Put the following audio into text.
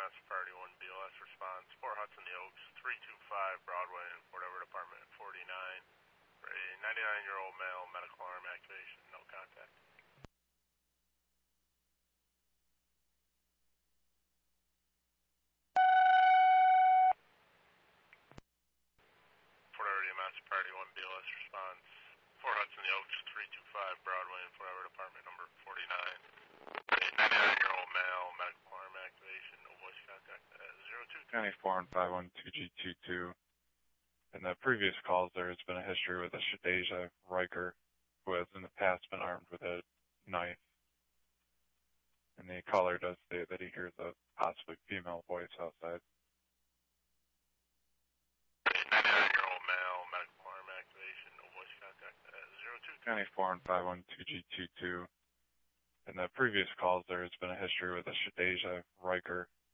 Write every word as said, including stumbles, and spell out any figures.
Master Priority one B L S response. four Hudson The Oaks, three two five Broadway in Fort Edward Apartment forty-nine. For a ninety-nine-year-old male, medical arm activation, no contact. Fort Edward Master Priority one B L S response. four Hudson The Oaks, three two five Broadway in Fort Edward Apartment number forty-nine. A ninety-nine-year-old male, medical arm activation, no voice contact. Uh, zero two. County four and five one two G two two. In the previous calls, there has been a history with a Shadeja Riker, who has in the past been armed with a knife. And the caller does state that he hears a possibly female voice outside. ninety-nine-year-old male, medical arm activation, no voice contact. Uh, zero two. County four and five one two G two two. In the previous calls, there has been a history with a Shadeja Riker,